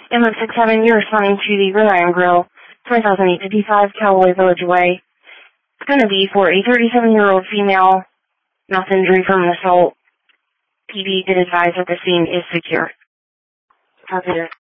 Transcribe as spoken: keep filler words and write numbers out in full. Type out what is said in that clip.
M M six seven, you're responding to the Rhode Island Grill, twenty thousand eight hundred fifty-five Callaway Village Way. It's going to be for a thirty-seven-year-old female, mouth injury from an assault. P B did advise that the scene is secure. Copy that.